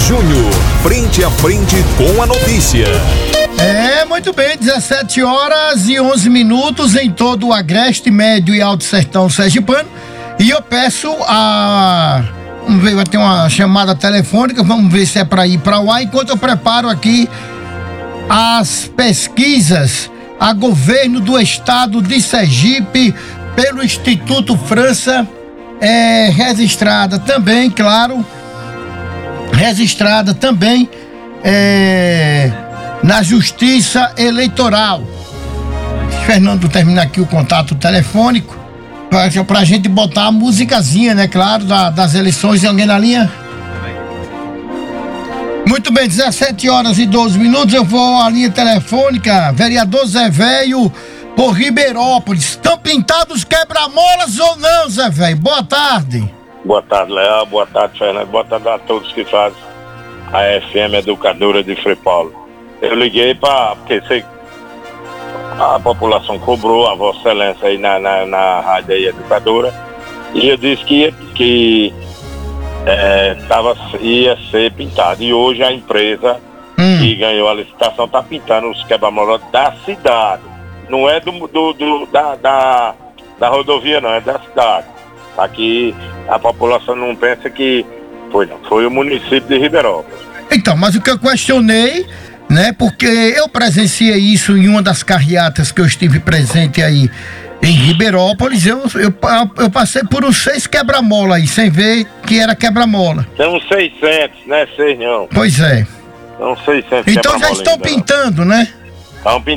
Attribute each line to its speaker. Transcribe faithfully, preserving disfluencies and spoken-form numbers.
Speaker 1: Júnior, frente a frente com a notícia.
Speaker 2: É, muito bem, dezessete horas e onze minutos em todo o Agreste, Médio e Alto Sertão sergipano. E eu peço a... Vamos ver, vai ter uma chamada telefônica, vamos ver se é para ir para o ar, enquanto eu preparo aqui as pesquisas a governo do estado de Sergipe pelo Instituto França, é, registrada também, claro, registrada também é, na Justiça Eleitoral. Fernando termina aqui o contato telefônico para pra gente botar a musicazinha, né, claro, da, das eleições. Tem alguém na linha? Muito bem, dezessete horas e doze minutos, eu vou à linha telefônica. Vereador Zé Velho, por Ribeirópolis. Estão pintados quebra-molas ou não, Zé Velho? Boa tarde.
Speaker 3: Boa tarde, Léo. Boa tarde, Fernando. Boa tarde a todos que fazem a F M Educadora de Frei Paulo. Eu liguei para, porque sei, a população cobrou a Vossa Excelência aí na, na, na rádio aí, Educadora, e eu disse que ia, que, é, tava, ia ser pintado. E hoje a empresa hum. que ganhou a licitação está pintando os quebra-molas da cidade. Não é do, do, do, da, da, da rodovia, não, é da cidade. Aqui a população não pensa que foi, não. Foi o município de Ribeirópolis.
Speaker 2: Então, mas o que eu questionei, né, porque eu presenciei isso em uma das carreatas que eu estive presente aí em Ribeirópolis, eu, eu, eu passei por uns seis quebra-mola aí, sem ver que era quebra-mola.
Speaker 3: Tem uns seiscentos, né, seis não.
Speaker 2: Pois é.
Speaker 3: São seiscentos
Speaker 2: Então já estão pintando, né?
Speaker 3: Estão pintando.